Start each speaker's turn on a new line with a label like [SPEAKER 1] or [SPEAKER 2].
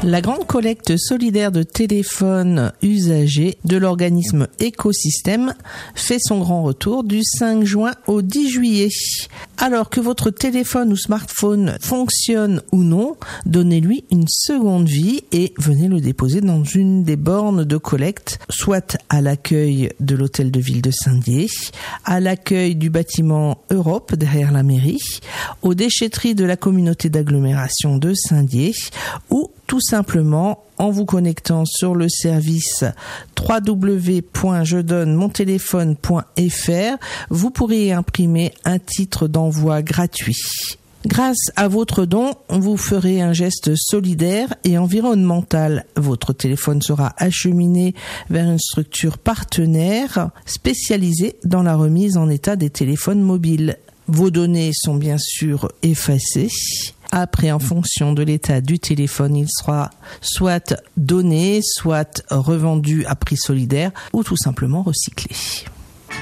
[SPEAKER 1] La grande collecte solidaire de téléphones usagés de l'organisme Écosystème fait son grand retour du 5 juin au 10 juillet. Alors que votre téléphone ou smartphone fonctionne ou non, donnez-lui une seconde vie et venez le déposer dans une des bornes de collecte, soit à l'accueil de l'hôtel de ville de Saint-Dié, à l'accueil du bâtiment Europe derrière la mairie, aux déchetteries de la communauté d'agglomération de Saint-Dié ou tout simplement en vous connectant sur le service www.jedonnemontéléphone.fr, vous pourrez imprimer un titre d'envoi gratuit. Grâce à votre don, vous ferez un geste solidaire et environnemental. Votre téléphone sera acheminé vers une structure partenaire spécialisée dans la remise en état des téléphones mobiles. Vos données sont bien sûr effacées. Après, en fonction de l'état du téléphone, il sera soit donné, soit revendu à prix solidaire ou tout simplement recyclé.